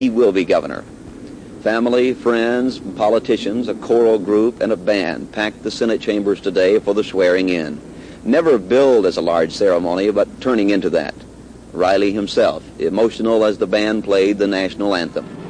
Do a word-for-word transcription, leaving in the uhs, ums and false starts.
He will be governor. Family, friends, politicians, a choral group, and a band packed the Senate chambers today for the swearing in. Never billed as a large ceremony, but turning into that. Riley himself, emotional as the band played the national anthem.